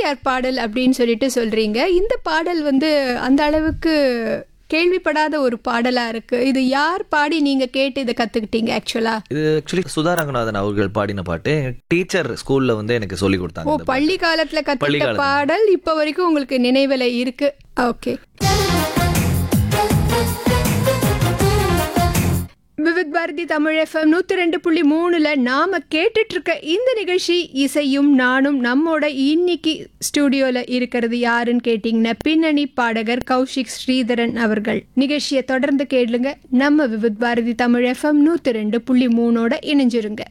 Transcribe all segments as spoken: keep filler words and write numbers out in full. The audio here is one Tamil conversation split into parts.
பாரதியார் பாடல் அப்படின்னு சொல்லிட்டு சொல்றீங்க. இந்த பாடல் வந்து அந்த அளவுக்கு கேள்விப்படாத ஒரு பாடலா இருக்கு. இது யார் பாடி நீங்க கேட்டு இதை கத்துக்கிட்டீங்க? ஆக்சுவலா இது ஆக்சுவலி சுதா ரங்கநாதன் அவர்கள் பாடின பாட்டு. டீச்சர் ஸ்கூல்ல வந்து எனக்கு சொல்லி ஓ கொடுத்தாங்க. இந்த பள்ளி பாட்டு காலத்துல பள்ளி கத்துக்கிட்ட காலத்துல பாடல் இப்ப வரைக்கும் உங்களுக்கு நினைவுல இருக்கு. ஓகே. விவித் பாரதி தமிழ் எஃப்எம் நூத்தி ரெண்டு புள்ளி மூணுல நாம கேட்டுட்டு இருக்க இந்த நிகழ்ச்சி இசையும் நானும். நம்மோட இன்னைக்கு ஸ்டுடியோல இருக்கிறது யாருன்னு கேட்டீங்கன்னா பின்னணி பாடகர் கௌஷிக் ஸ்ரீதரன் அவர்கள். நிகழ்ச்சியை தொடர்ந்து கேளுங்க. நம்ம விவித் பாரதி தமிழ் எஃப்எம் நூத்தி ரெண்டு புள்ளி மூணோட இணைஞ்சிருங்க.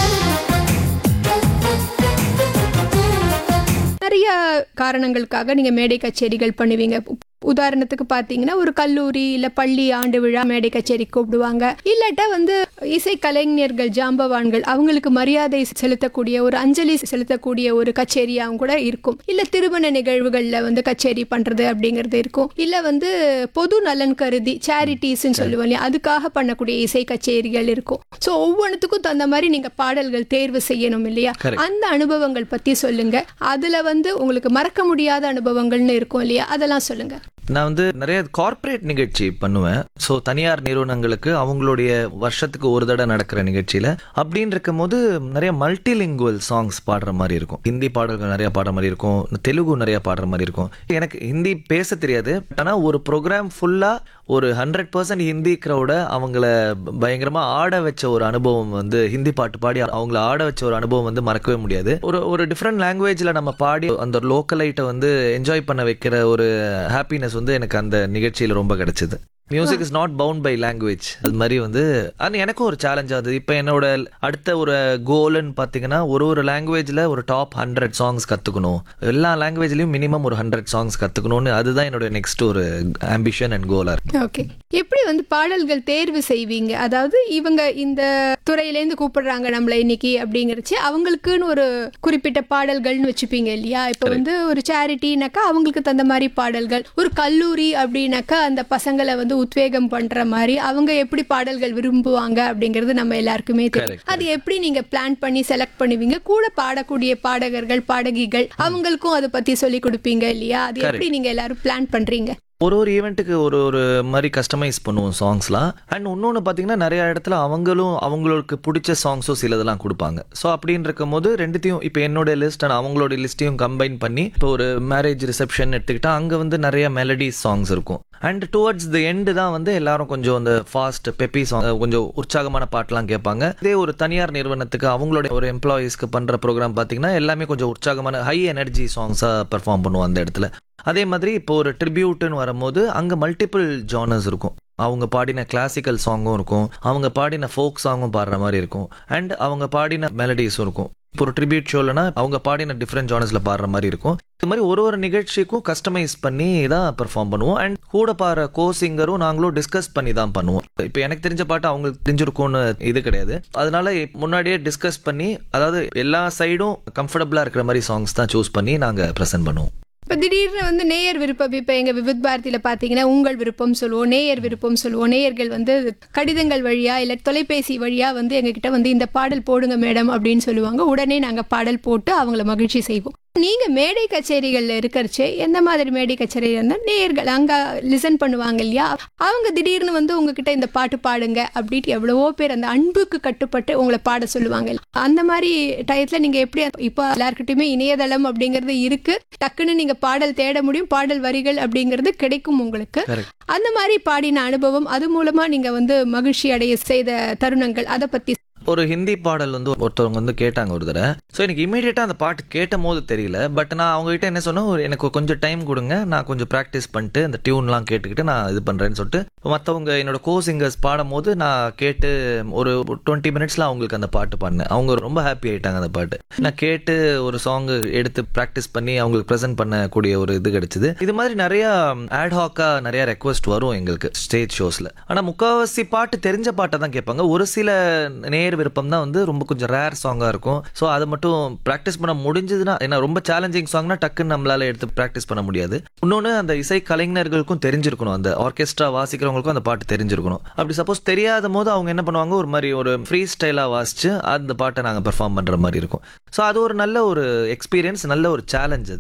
நிறைய காரணங்களுக்காக நீங்க மேடை கச்சேரிகள் பண்ணுவீங்க. உதாரணத்துக்கு பார்த்தீங்கன்னா ஒரு கல்லூரி இல்லை பள்ளி ஆண்டு விழா மேடை கச்சேரி கூப்பிடுவாங்க. இல்லாட்டா வந்து இசை கலைஞர்கள் ஜாம்பவான்கள் அவங்களுக்கு மரியாதை செலுத்தக்கூடிய ஒரு அஞ்சலி செலுத்தக்கூடிய ஒரு கச்சேரியாகவும் கூட இருக்கும். இல்லை திருமண நிகழ்வுகளில் வந்து கச்சேரி பண்ணுறது அப்படிங்கிறது இருக்கும். இல்லை வந்து பொது நலன் கருதி சேரிட்டிஸ்ன்னு சொல்லுவோம் இல்லையா, அதுக்காக பண்ணக்கூடிய இசை கச்சேரிகள் இருக்கும். ஸோ ஒவ்வொன்றுத்துக்கும் தகுந்த மாதிரி நீங்கள் பாடல்கள் தேர்வு செய்யணும் இல்லையா? அந்த அனுபவங்கள் பற்றி சொல்லுங்க. அதில் வந்து உங்களுக்கு மறக்க முடியாத அனுபவங்கள்னு இருக்கும் இல்லையா, அதெல்லாம் சொல்லுங்க. நான் வந்து நிறைய கார்ப்பரேட் நிகழ்ச்சி பண்ணுவேன். ஸோ தனியார் நிறுவனங்களுக்கு அவங்களுடைய வருஷத்துக்கு ஒரு தடவை நடக்கிற நிகழ்ச்சியில் அப்படின்னு இருக்கும் போது நிறைய மல்டிலிங்குவல் சாங்ஸ் பாடுற மாதிரி இருக்கும். ஹிந்தி பாடல்கள் நிறைய பாடுற மாதிரி இருக்கும், தெலுங்கு நிறைய பாடுற மாதிரி இருக்கும். எனக்கு ஹிந்தி பேச தெரியாது. ஆனால் ஒரு ப்ரோக்ராம் ஃபுல்லாக ஒரு ஹண்ட்ரட் பர்சன்ட் ஹிந்தி க்ரௌட அவங்கள பயங்கரமாக ஆட வச்ச ஒரு அனுபவம் வந்து ஹிந்தி பாட்டு பாடி அவங்கள ஆட வச்ச ஒரு அனுபவம் வந்து மறக்கவே முடியாது. ஒரு ஒரு டிஃப்ரெண்ட் லாங்குவேஜில் நம்ம பாடி அந்த லோக்கலைட்டை வந்து என்ஜாய் பண்ண வைக்கிற ஒரு ஹாப்பினஸ் வந்து எனக்கு அந்த நிகழ்ச்சியில் ரொம்ப கிடைச்சது. Music is not bound by language. அது மாதிரி வந்து அது எனக்கும் ஒரு சேலஞ்ச் ஆகுது. இப்போ என்னோட அடுத்த ஒரு கோல்னு பார்த்தீங்கன்னா ஒரு ஒரு லாங்குவேஜில் ஒரு டாப் ஹண்ட்ரட் சாங்ஸ் கற்றுக்கணும். எல்லா லாங்குவேஜ்லையும் மினிமம் ஒரு ஹண்ட்ரட் சாங்ஸ் கற்றுக்கணும்னு அதுதான் என்னோட நெக்ஸ்ட் ஒரு ஆம்பிஷன் அண்ட் கோலாக இருக்கு. ஓகே. எப்படி வந்து பாடல்கள் தேர்வு செய்வீங்க? அதாவது இவங்க இந்த துறையிலேருந்து கூப்பிடுறாங்க நம்மளை இன்னைக்கு அப்படிங்கிறச்சு அவங்களுக்குன்னு ஒரு குறிப்பிட்ட பாடல்கள்னு வச்சுப்பீங்க இல்லையா? இப்போ வந்து ஒரு சேரிட்டினாக்கா அவங்களுக்கு தகுந்த மாதிரி பாடல்கள், ஒரு கல்லூரி அப்படின்னாக்கா அந்த பசங்களை வந்து உத்வேகம் பண்ற மாதிரி அவங்க எப்படி பாடல்கள் விரும்புவாங்க அப்படிங்கிறது நம்ம எல்லாருக்குமே தெரியும். அது எப்படி நீங்க பிளான் பண்ணி செலக்ட் பண்ணுவீங்க? கூட பாடக்கூடிய பாடகர்கள் பாடகிகள் அவங்களுக்கும் அதை பத்தி சொல்லி கொடுப்பீங்க இல்லையா? அது எப்படி நீங்க எல்லாரும் பிளான் பண்றீங்க? ஒரு ஒரு ஈவெண்ட்டுக்கு ஒரு ஒரு மாதிரி கஸ்டமைஸ் பண்ணுவோம் சாங்ஸ்லாம். அண்ட் இன்னொன்று பார்த்தீங்கன்னா நிறைய இடத்துல அவங்களும் அவங்களுக்கு பிடிச்ச சாங்ஸும் சிலதெல்லாம் கொடுப்பாங்க. ஸோ அப்படின்னு இருக்கும் போது ரெண்டுத்தையும் இப்போ என்னோட லிஸ்ட் அண்ட் அவங்களோட லிஸ்ட்டையும் கம்பைன் பண்ணி இப்போ ஒரு மேரேஜ் ரிசப்ஷன் எடுத்துக்கிட்டால் அங்கே வந்து நிறைய மெலடி சாங்ஸ் இருக்கும். அண்ட் டுவர்ட்ஸ் தி எண்டு தான் வந்து எல்லாரும் கொஞ்சம் அந்த ஃபாஸ்ட் பெப்பி சாங் கொஞ்சம் உற்சாகமான பாட்டெலாம் கேட்பாங்க. இதே ஒரு தனியார் நிறுவனத்துக்கு அவங்களோட ஒரு எம்ப்ளாயீஸ்க்கு பண்ணுற ப்ரோக்ராம் பார்த்தீங்கன்னா எல்லாமே கொஞ்சம் உற்சாகமான ஹை எனர்ஜி சாங்ஸாக பெர்ஃபார்ம் பண்ணுவோம் அந்த இடத்துல. அதே மாதிரி இப்போ ஒரு ட்ரிபியூட்னு வரும்போது அங்கே மல்டிபிள் ஜானர்ஸ் இருக்கும். அவங்க பாடின கிளாசிக்கல் சாங்கும் இருக்கும், அவங்க பாடின ஃபோக் சாங்கும் பாடுற மாதிரி இருக்கும், அண்ட் அவங்க பாடின மெலடிஸும் இருக்கும். இப்போ ஒரு ட்ரிபியூட் ஷோலனா அவங்க பாடின டிஃப்ரெண்ட் ஜானர்ஸில் பாடுற மாதிரி இருக்கும். இது மாதிரி ஒரு ஒரு நிகழ்ச்சிக்கும் கஸ்டமைஸ் பண்ணி தான் பெர்ஃபார்ம் பண்ணுவோம். அண்ட் கூட பாடுற கோ சிங்கரும் நாங்களும் டிஸ்கஸ் பண்ணி தான் பண்ணுவோம். இப்போ எனக்கு தெரிஞ்ச பாட்டு அவங்களுக்கு தெரிஞ்சிருக்கும்னு இது கிடையாது. அதனால முன்னாடியே டிஸ்கஸ் பண்ணி அதாவது எல்லா சைடும் கம்ஃபர்டபுளாக இருக்கிற மாதிரி சாங்ஸ் தான் சூஸ் பண்ணி நாங்கள் ப்ரெசென்ட் பண்ணுவோம். இப்போ திடீர்னு வந்து நேயர் விருப்பம், இப்போ எங்கள் விவித் பாரதியில் பார்த்தீங்கன்னா உங்கள் விருப்பம் சொல்லுவோம், நேயர் விருப்பம் சொல்லுவோம். நேயர்கள் வந்து கடிதங்கள் வழியா இல்லை தொலைபேசி வழியா வந்து எங்ககிட்ட வந்து இந்த பாடல் போடுங்க மேடம் அப்படின்னு சொல்லுவாங்க. உடனே நாங்கள் பாடல் போட்டு அவங்கள மகிழ்ச்சி செய்வோம். நீங்க மேடை கச்சேரிகள்ல இருக்கிறச்சே எந்த மாதிரி மேடை கச்சேரி இருந்தால் நேயர்கள் அங்க லிசன் பண்ணுவாங்க இல்லையா, அவங்க திடீர்னு வந்து உங்ககிட்ட இந்த பாட்டு பாடுங்க அப்படின்ட்டு எவ்வளவோ பேர் அந்த அன்புக்கு கட்டுப்பட்டு உங்களை பாட சொல்லுவாங்க. அந்த மாதிரி டயத்துல நீங்க எப்படி, இப்போ எல்லாருக்கிட்டையுமே இணையதளம் அப்படிங்கிறது இருக்கு, டக்குன்னு நீங்க பாடல் தேட முடியும், பாடல் வரிகள் அப்படிங்கிறது கிடைக்கும் உங்களுக்கு. அந்த மாதிரி பாடின அனுபவம், அது மூலமா நீங்க வந்து மகிழ்ச்சி அடைய செய்த தருணங்கள், அதை பத்தி. ஒரு ஹிந்தி பாடல் வந்து ஒருத்தவங்க வந்து கேட்டாங்க ஒரு தடவை. ஸோ எனக்கு இமீடியட்டாக அந்த பாட்டு கேட்ட போது தெரியல. பட் நான் அவங்ககிட்ட என்ன சொன்னேன், ஒரு எனக்கு கொஞ்சம் டைம் கொடுங்க, நான் கொஞ்சம் ப்ராக்டிஸ் பண்ணிட்டு அந்த டியூன்லாம் கேட்டுக்கிட்டு நான் இது பண்ணுறேன்னு சொல்லிட்டு மற்றவங்க என்னோட கோ சிங்கர்ஸ் பாடும் போது நான் கேட்டு ஒரு டுவெண்ட்டி மினிட்ஸில் அவங்களுக்கு அந்த பாட்டு பாடினேன். அவங்க ரொம்ப ஹாப்பி ஆகிட்டாங்க. அந்த பாட்டு நான் கேட்டு ஒரு சாங்கு எடுத்து ப்ராக்டிஸ் பண்ணி அவங்களுக்கு ப்ரெசென்ட் பண்ணக்கூடிய ஒரு இது கிடைச்சிது. இது மாதிரி நிறையா ஆட்ஹாக்காக நிறையா ரெக்வஸ்ட் வரும் எங்களுக்கு ஸ்டேஜ் ஷோஸில். ஆனால் முக்கால்வாசி பாட்டு தெரிஞ்ச பாட்டை தான் கேட்பாங்க. ஒரு சில நேர் விருப்பம் தான் வந்து ரொம்ப கொஞ்சம் ரேர் சாங்கா இருக்கும். ஸோ அதை மட்டும் ப்ராக்டிஸ் பண்ண முடிஞ்சதுன்னா, ஏன்னா ரொம்ப சேலஞ்சிங் சாங்னா டக்குன்னு நம்மளால எடுத்து ப்ராக்டிஸ் பண்ண முடியாது. இன்னொன்று அந்த இசை கலைஞர்களுக்கும் தெரிஞ்சிருக்கணும், அந்த ஆர்கெஸ்ட்ரா வாசிக்கிறவங்களுக்கும் அந்த பாட்டு தெரிஞ்சிருக்கணும். அப்படி சப்போஸ் தெரியாத போது அவங்க என்ன பண்ணுவாங்க, ஒரு மாதிரி ஒரு ஃப்ரீ ஸ்டைலாக வாசிச்சு அந்த பாட்டை நாங்கள் பெர்ஃபார்ம் பண்ணுற மாதிரி இருக்கும். ஸோ அது ஒரு நல்ல ஒரு எக்ஸ்பீரியன்ஸ், நல்ல ஒரு சேலஞ்ச் அது.